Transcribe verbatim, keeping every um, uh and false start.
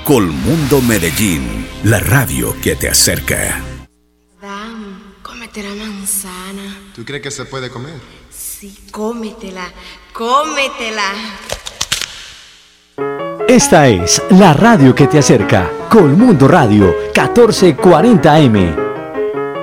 Colmundo Medellín, la radio que te acerca. Adam, cómete la manzana. ¿Tú crees que se puede comer? Sí, cómetela, cómetela. Esta es la radio que te acerca. Colmundo Radio, catorce cuarenta eme.